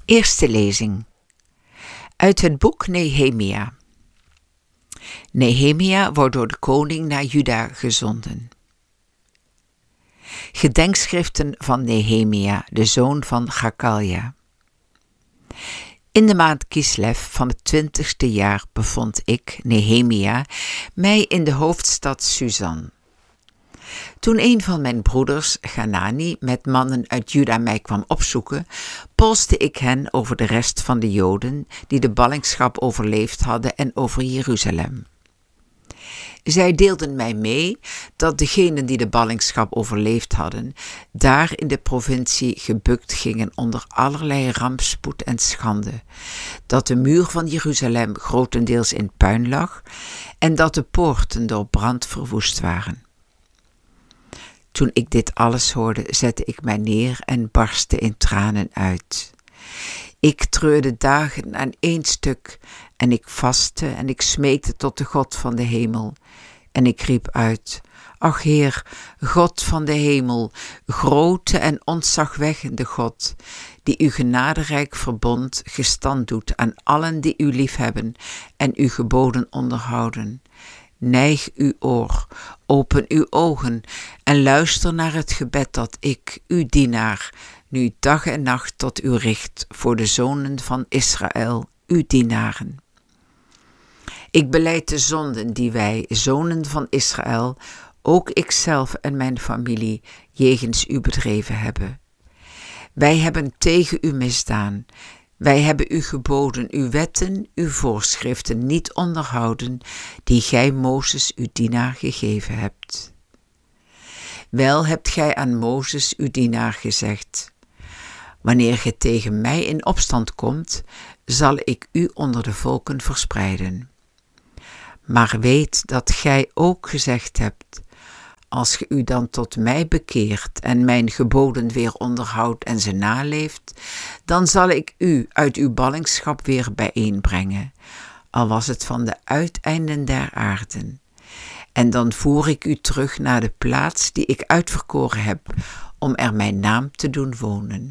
Eerste lezing uit het boek Nehemia. Nehemia wordt door de koning naar Juda gezonden. Gedenkschriften van Nehemia, de zoon van Chacalja. In de maand Kislev van het 20e jaar bevond ik, Nehemia, mij in de hoofdstad Susan. Toen een van mijn broeders, Hanani, met mannen uit Juda mij kwam opzoeken, polste ik hen over de rest van de Joden die de ballingschap overleefd hadden en over Jeruzalem. Zij deelden mij mee dat degenen die de ballingschap overleefd hadden, daar in de provincie gebukt gingen onder allerlei rampspoed en schande, dat de muur van Jeruzalem grotendeels in puin lag en dat de poorten door brand verwoest waren. Toen ik dit alles hoorde, zette ik mij neer en barstte in tranen uit. Ik treurde dagen aan één stuk en ik vastte en ik smeekte tot de God van de hemel. En ik riep uit: Ach Heer, God van de hemel, grote en ontzagwekkende God, die uw genaderijk verbond gestand doet aan allen die u liefhebben en uw geboden onderhouden. Neig uw oor, open uw ogen en luister naar het gebed dat ik, uw dienaar, nu dag en nacht tot u richt voor de zonen van Israël, uw dienaren. Ik belijd de zonden die wij, zonen van Israël, ook ikzelf en mijn familie, jegens u bedreven hebben. Wij hebben tegen u misdaan. Wij hebben uw geboden, uw wetten, uw voorschriften niet onderhouden, die gij Mozes uw dienaar gegeven hebt. Wel hebt gij aan Mozes uw dienaar gezegd: Wanneer gij tegen mij in opstand komt, zal ik u onder de volken verspreiden. Maar weet dat gij ook gezegd hebt: Als ge u dan tot mij bekeert en mijn geboden weer onderhoudt en ze naleeft, dan zal ik u uit uw ballingschap weer bijeenbrengen, al was het van de uiteinden der aarden. En dan voer ik u terug naar de plaats die ik uitverkoren heb, om er mijn naam te doen wonen.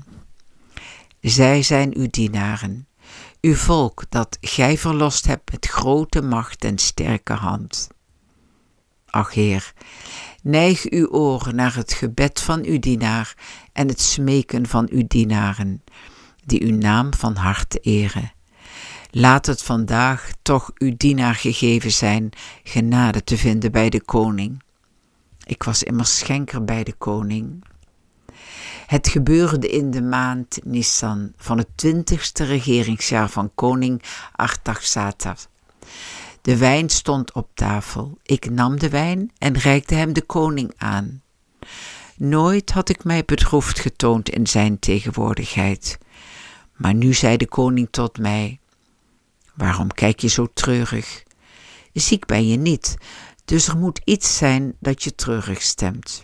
Zij zijn uw dienaren, uw volk dat gij verlost hebt met grote macht en sterke hand. Ach Heer, neig uw oren naar het gebed van uw dienaar en het smeken van uw dienaren, die uw naam van harte eren. Laat het vandaag toch uw dienaar gegeven zijn genade te vinden bij de koning. Ik was immers schenker bij de koning. Het gebeurde in de maand Nisan van het 20e regeringsjaar van koning Artaxerxes. De wijn stond op tafel. Ik nam de wijn en reikte hem de koning aan. Nooit had ik mij bedroefd getoond in zijn tegenwoordigheid. Maar nu zei de koning tot mij: Waarom kijk je zo treurig? Ziek ben je niet, dus er moet iets zijn dat je treurig stemt.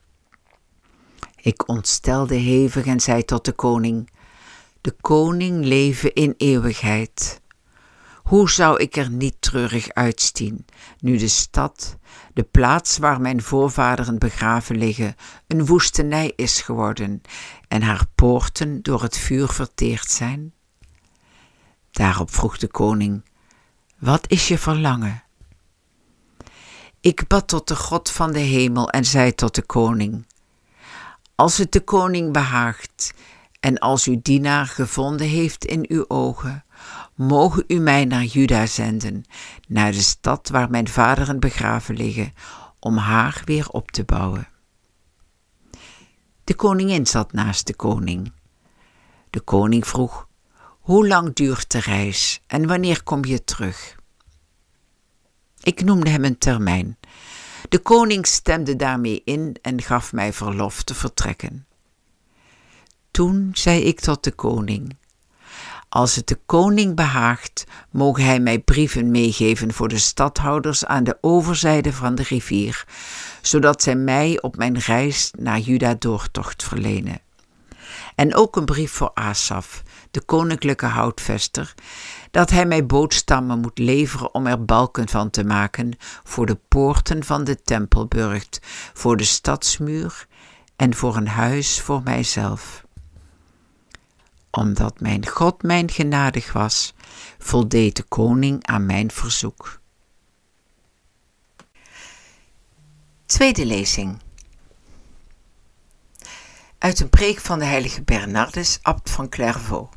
Ik ontstelde hevig en zei tot de koning: De koning leven in eeuwigheid. Hoe zou ik er niet treurig uitzien, nu de stad, de plaats waar mijn voorvaderen begraven liggen, een woestenij is geworden en haar poorten door het vuur verteerd zijn? Daarop vroeg de koning: Wat is je verlangen? Ik bad tot de God van de hemel en zei tot de koning: Als het de koning behaagt en als uw dienaar gevonden heeft in uw ogen, mogen u mij naar Juda zenden, naar de stad waar mijn vaderen begraven liggen, om haar weer op te bouwen. De koningin zat naast de koning. De koning vroeg: Hoe lang duurt de reis en wanneer kom je terug? Ik noemde hem een termijn. De koning stemde daarmee in en gaf mij verlof te vertrekken. Toen zei ik tot de koning: Als het de koning behaagt, mogen hij mij brieven meegeven voor de stadhouders aan de overzijde van de rivier, zodat zij mij op mijn reis naar Juda doortocht verlenen. En ook een brief voor Asaf, de koninklijke houtvester, dat hij mij bootstammen moet leveren om er balken van te maken voor de poorten van de tempelburcht, voor de stadsmuur en voor een huis voor mijzelf. Omdat mijn God mijn genadig was, voldeed de koning aan mijn verzoek. Tweede lezing. Uit een preek van de heilige Bernardus, abt van Clairvaux.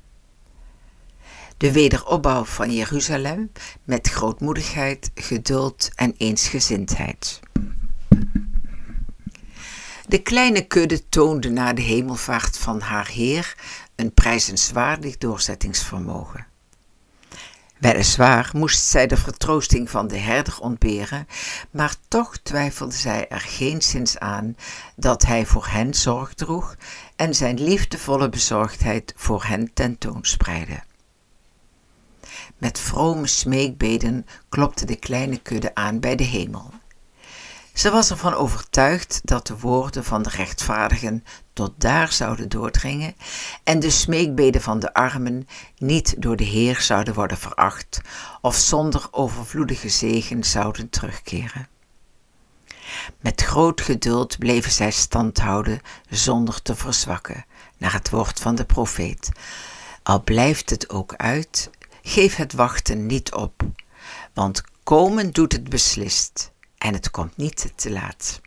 De wederopbouw van Jeruzalem met grootmoedigheid, geduld en eensgezindheid. De kleine kudde toonde na de hemelvaart van haar Heer een prijzenswaardig doorzettingsvermogen. Weliswaar moest zij de vertroosting van de herder ontberen, maar toch twijfelde zij er geenszins aan dat hij voor hen zorg droeg en zijn liefdevolle bezorgdheid voor hen tentoonspreidde. Met vrome smeekbeden klopte de kleine kudde aan bij de hemel. Ze was ervan overtuigd dat de woorden van de rechtvaardigen tot daar zouden doordringen en de smeekbeden van de armen niet door de Heer zouden worden veracht of zonder overvloedige zegen zouden terugkeren. Met groot geduld bleven zij stand houden zonder te verzwakken, naar het woord van de profeet. Al blijft het ook uit, geef het wachten niet op, want komen doet het beslist. En het komt niet te laat.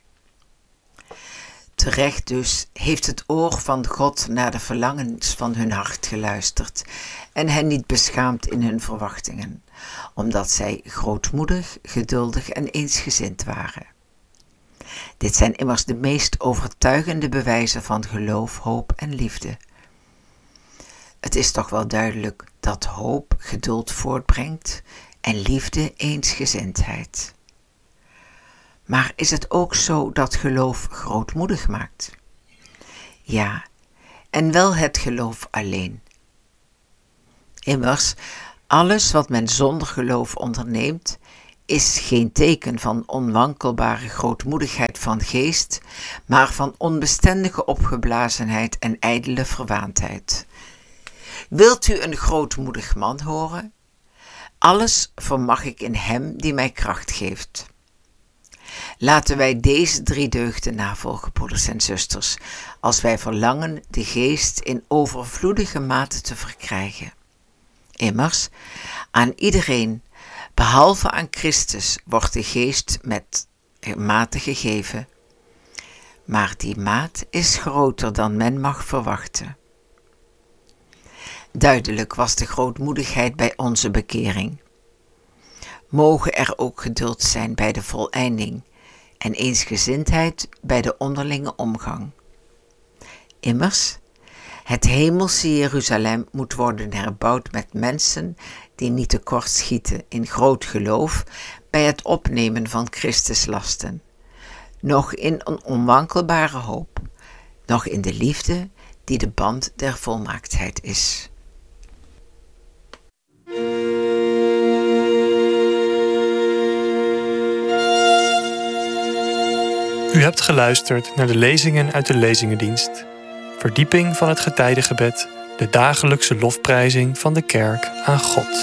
Terecht dus heeft het oor van God naar de verlangens van hun hart geluisterd en hen niet beschaamd in hun verwachtingen, omdat zij grootmoedig, geduldig en eensgezind waren. Dit zijn immers de meest overtuigende bewijzen van geloof, hoop en liefde. Het is toch wel duidelijk dat hoop geduld voortbrengt en liefde eensgezindheid. Maar is het ook zo dat geloof grootmoedig maakt? Ja, en wel het geloof alleen. Immers, alles wat men zonder geloof onderneemt, is geen teken van onwankelbare grootmoedigheid van geest, maar van onbestendige opgeblazenheid en ijdele verwaandheid. Wilt u een grootmoedig man horen? Alles vermag ik in hem die mij kracht geeft. Laten wij deze 3 deugden navolgen, broeders en zusters, als wij verlangen de geest in overvloedige mate te verkrijgen. Immers, aan iedereen, behalve aan Christus, wordt de geest met mate gegeven. Maar die maat is groter dan men mag verwachten. Duidelijk was de grootmoedigheid bij onze bekering. Mogen er ook geduld zijn bij de voleinding en eensgezindheid bij de onderlinge omgang. Immers, het hemelse Jeruzalem moet worden herbouwd met mensen die niet tekortschieten in groot geloof bij het opnemen van Christus lasten, noch in een onwankelbare hoop, noch in de liefde die de band der volmaaktheid is. U hebt geluisterd naar de lezingen uit de Lezingendienst. Verdieping van het getijdengebed, de dagelijkse lofprijzing van de kerk aan God.